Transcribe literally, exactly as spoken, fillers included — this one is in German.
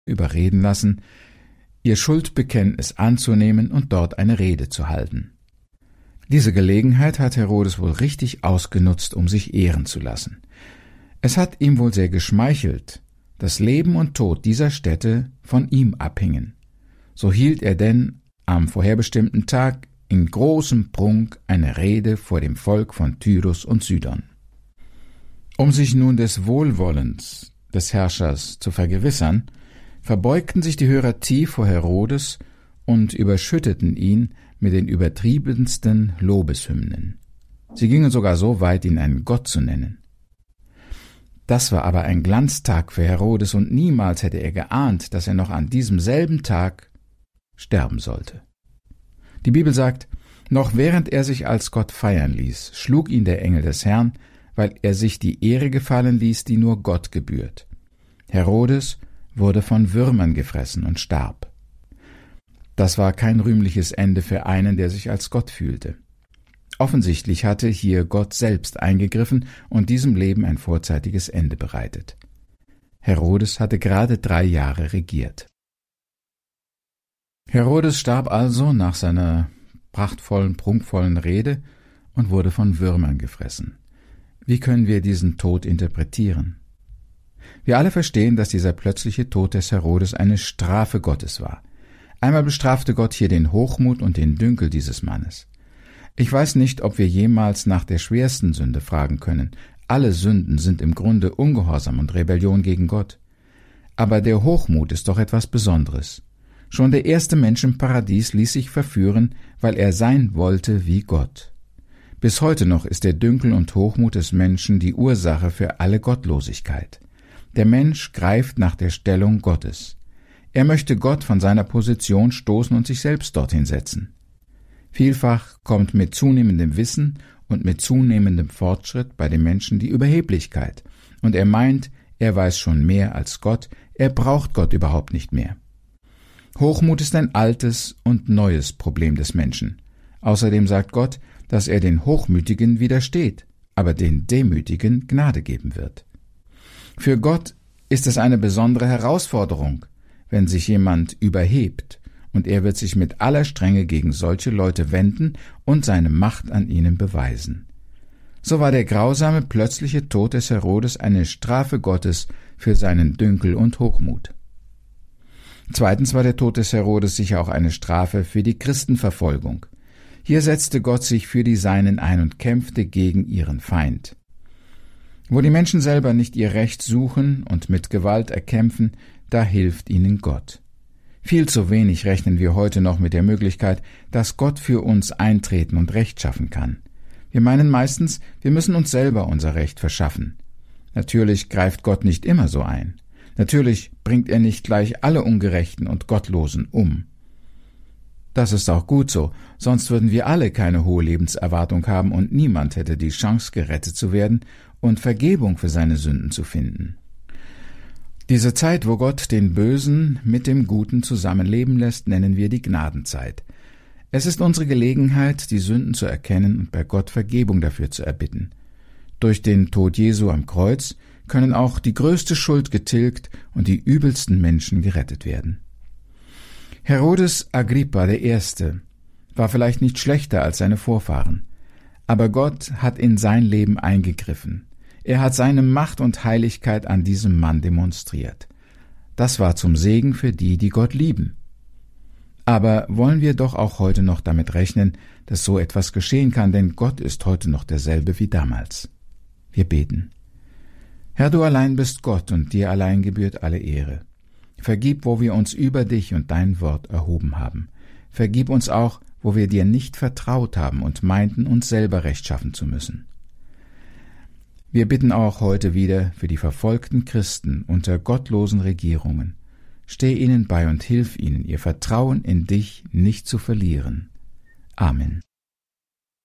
überreden lassen, ihr Schuldbekenntnis anzunehmen und dort eine Rede zu halten. Diese Gelegenheit hat Herodes wohl richtig ausgenutzt, um sich ehren zu lassen. Es hat ihm wohl sehr geschmeichelt, dass Leben und Tod dieser Städte von ihm abhingen. So hielt er denn am vorherbestimmten Tag in großem Prunk eine Rede vor dem Volk von Tyrus und Sidon. Um sich nun des Wohlwollens des Herrschers zu vergewissern, verbeugten sich die Hörer tief vor Herodes und überschütteten ihn mit den übertriebensten Lobeshymnen. Sie gingen sogar so weit, ihn einen Gott zu nennen. Das war aber ein Glanztag für Herodes, und niemals hätte er geahnt, dass er noch an diesem selben Tag sterben sollte. Die Bibel sagt, noch während er sich als Gott feiern ließ, schlug ihn der Engel des Herrn, weil er sich die Ehre gefallen ließ, die nur Gott gebührt. Herodes wurde von Würmern gefressen und starb. Das war kein rühmliches Ende für einen, der sich als Gott fühlte. Offensichtlich hatte hier Gott selbst eingegriffen und diesem Leben ein vorzeitiges Ende bereitet. Herodes hatte gerade drei Jahre regiert. Herodes starb also nach seiner prachtvollen, prunkvollen Rede und wurde von Würmern gefressen. Wie können wir diesen Tod interpretieren? Wir alle verstehen, dass dieser plötzliche Tod des Herodes eine Strafe Gottes war. Einmal bestrafte Gott hier den Hochmut und den Dünkel dieses Mannes. Ich weiß nicht, ob wir jemals nach der schwersten Sünde fragen können. Alle Sünden sind im Grunde Ungehorsam und Rebellion gegen Gott. Aber der Hochmut ist doch etwas Besonderes. Schon der erste Mensch im Paradies ließ sich verführen, weil er sein wollte wie Gott. Bis heute noch ist der Dünkel und Hochmut des Menschen die Ursache für alle Gottlosigkeit. Der Mensch greift nach der Stellung Gottes. Er möchte Gott von seiner Position stoßen und sich selbst dorthin setzen. Vielfach kommt mit zunehmendem Wissen und mit zunehmendem Fortschritt bei dem Menschen die Überheblichkeit, und er meint, er weiß schon mehr als Gott, er braucht Gott überhaupt nicht mehr. Hochmut ist ein altes und neues Problem des Menschen. Außerdem sagt Gott, dass er den Hochmütigen widersteht, aber den Demütigen Gnade geben wird. Für Gott ist es eine besondere Herausforderung, wenn sich jemand überhebt, und er wird sich mit aller Strenge gegen solche Leute wenden und seine Macht an ihnen beweisen. So war der grausame, plötzliche Tod des Herodes eine Strafe Gottes für seinen Dünkel und Hochmut. Zweitens war der Tod des Herodes sicher auch eine Strafe für die Christenverfolgung. Hier setzte Gott sich für die Seinen ein und kämpfte gegen ihren Feind. Wo die Menschen selber nicht ihr Recht suchen und mit Gewalt erkämpfen, da hilft ihnen Gott. Viel zu wenig rechnen wir heute noch mit der Möglichkeit, dass Gott für uns eintreten und Recht schaffen kann. Wir meinen meistens, wir müssen uns selber unser Recht verschaffen. Natürlich greift Gott nicht immer so ein. Natürlich bringt er nicht gleich alle Ungerechten und Gottlosen um. Das ist auch gut so, sonst würden wir alle keine hohe Lebenserwartung haben und niemand hätte die Chance, gerettet zu werden und Vergebung für seine Sünden zu finden. Diese Zeit, wo Gott den Bösen mit dem Guten zusammenleben lässt, nennen wir die Gnadenzeit. Es ist unsere Gelegenheit, die Sünden zu erkennen und bei Gott Vergebung dafür zu erbitten. Durch den Tod Jesu am Kreuz können auch die größte Schuld getilgt und die übelsten Menschen gerettet werden. Herodes Agrippa der Erste war vielleicht nicht schlechter als seine Vorfahren, aber Gott hat in sein Leben eingegriffen. Er hat seine Macht und Heiligkeit an diesem Mann demonstriert. Das war zum Segen für die, die Gott lieben. Aber wollen wir doch auch heute noch damit rechnen, dass so etwas geschehen kann, denn Gott ist heute noch derselbe wie damals. Wir beten. Herr, du allein bist Gott und dir allein gebührt alle Ehre. Vergib, wo wir uns über dich und dein Wort erhoben haben. Vergib uns auch, wo wir dir nicht vertraut haben und meinten, uns selber Recht schaffen zu müssen. Wir bitten auch heute wieder für die verfolgten Christen unter gottlosen Regierungen. Steh ihnen bei und hilf ihnen, ihr Vertrauen in dich nicht zu verlieren. Amen.